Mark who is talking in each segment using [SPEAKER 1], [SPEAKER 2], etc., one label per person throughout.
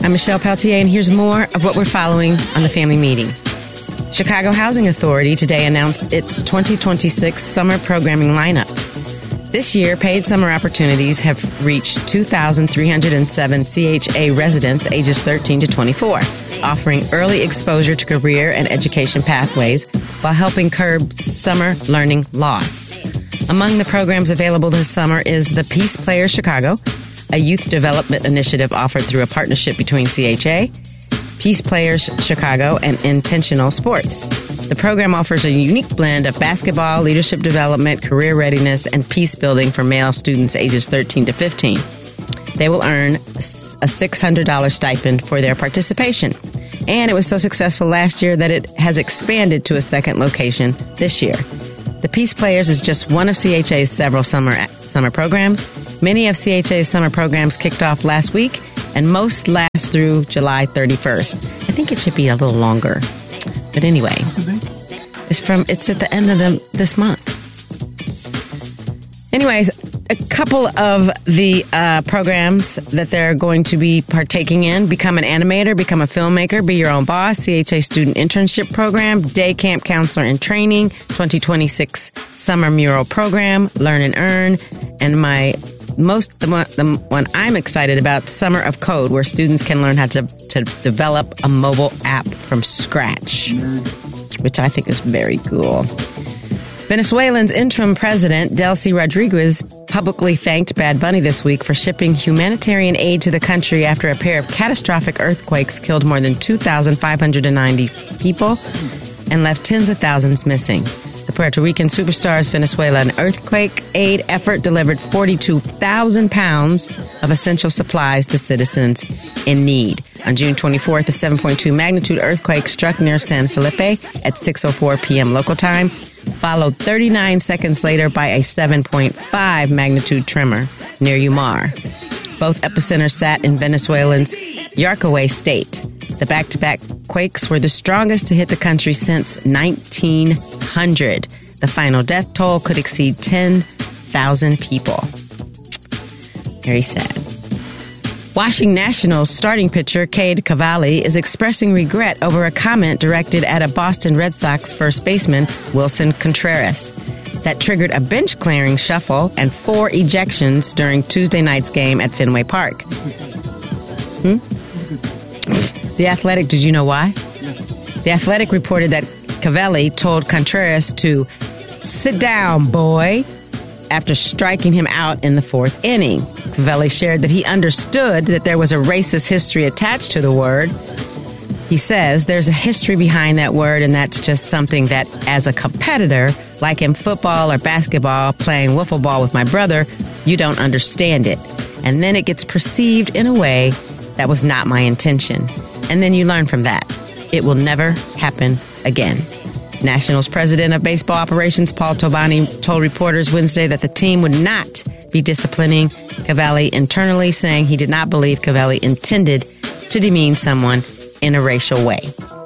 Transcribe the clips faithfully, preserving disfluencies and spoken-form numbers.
[SPEAKER 1] I'm Michelle Peltier, and here's more of what we're following on the Family Meeting. Chicago Housing Authority today announced its twenty twenty-six summer programming lineup. This year, paid summer opportunities have reached two thousand three hundred seven C H A residents ages thirteen to twenty-four, offering early exposure to career and education pathways while helping curb summer learning loss. Among the programs available this summer is the Peace Players Chicago, a youth development initiative offered through a partnership between C H A, Peace Players Chicago, and Intentional Sports. The program offers a unique blend of basketball, leadership development, career readiness, and peace building for male students ages thirteen to fifteen. They will earn a six hundred dollars stipend for their participation. And it was so successful last year that it has expanded to a second location this year. The Peace Players is just one of C H A's several summer summer programs. Many of C H A's summer programs kicked off last week, and most last through July thirty-first. I think it should be a little longer. But anyway, it's from it's at the end of the, this month. Anyways, a couple of the uh, programs that they're going to be partaking in: become an animator, become a filmmaker, be your own boss, C H A student internship program, day camp counselor in training, twenty twenty-six summer mural program, learn and earn, and my most the one, the one I'm excited about, Summer of Code, where students can learn how to, to develop a mobile app from scratch, which I think is very cool. Venezuelan's interim president, Delcy Rodriguez, publicly thanked Bad Bunny this week for shipping humanitarian aid to the country after a pair of catastrophic earthquakes killed more than two thousand five hundred ninety people and left tens of thousands missing. The Puerto Rican superstar's Venezuelan earthquake aid effort delivered forty-two thousand pounds of essential supplies to citizens in need. On June twenty-fourth, a seven point two magnitude earthquake struck near San Felipe at six oh four p.m. local time, followed thirty-nine seconds later by a seven point five magnitude tremor near Yumar. Both epicenters sat in Venezuelan's Yarkaway state. The back-to-back quakes were the strongest to hit the country since nineteen hundred. The final death toll could exceed ten thousand people. Very sad. Washington Nationals starting pitcher Cade Cavalli is expressing regret over a comment directed at a Boston Red Sox first baseman, Wilson Contreras, that triggered a bench-clearing shuffle and four ejections during Tuesday night's game at Fenway Park. Hmm? The Athletic, did you know why? The Athletic reported that Cavalli told Contreras to sit down, boy, after striking him out in the fourth inning. Cavalli shared that he understood that there was a racist history attached to the word. He says there's a history behind that word, and that's just something that, as a competitor, like in football or basketball, playing wiffle ball with my brother, you don't understand it. And then it gets perceived in a way that was not my intention. And then you learn from that. It will never happen again. Nationals president of baseball operations, Paul Tobani, told reporters Wednesday that the team would not be disciplining Cavalli internally, saying he did not believe Cavalli intended to demean someone in a racial way.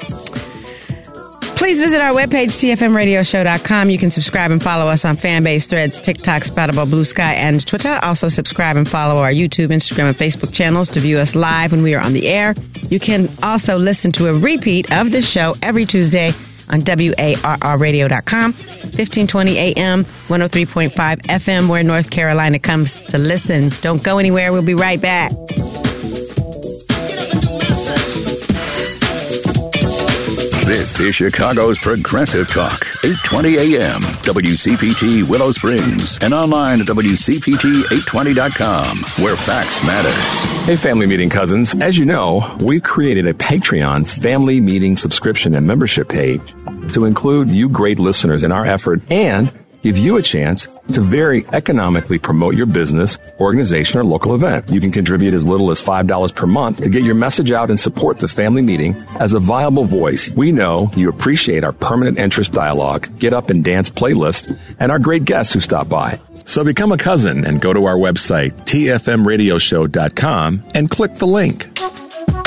[SPEAKER 1] Please visit our webpage, T F M radio show dot com. You can subscribe and follow us on Fanbase, Threads, TikTok, Spotify, Blue Sky, and Twitter. Also subscribe and follow our YouTube, Instagram, and Facebook channels to view us live when we are on the air. You can also listen to a repeat of this show every Tuesday on W A R R radio dot com, fifteen twenty A M, one oh three point five F M, where North Carolina comes to listen. Don't go anywhere. We'll be right back.
[SPEAKER 2] This is Chicago's Progressive Talk, eight twenty A M, W C P T Willow Springs, and online at W C P T eight twenty dot com, where facts matter.
[SPEAKER 3] Hey, Family Meeting cousins. As you know, we've created a Patreon Family Meeting subscription and membership page to include you great listeners in our effort and give you a chance to very economically promote your business, organization, or local event. You can contribute as little as five dollars per month to get your message out and support the Family Meeting as a viable voice. We know you appreciate our permanent interest dialogue, get up and dance playlist, and our great guests who stop by. So become a cousin and go to our website, T F M radio show dot com, and click the link.